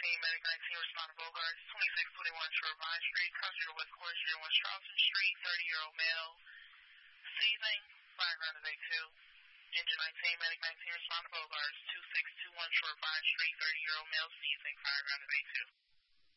Medic 19, respond to Bogarts, 2621 Short Vine Street, Constable with Collision 1 Charleston Street, 30-year-old male, seizing, 5 round of A2. Engine 19, Medic 19, respond to Bogarts, 2621 Short Vine Street, 30-year-old male, seizing, 5 round of A2.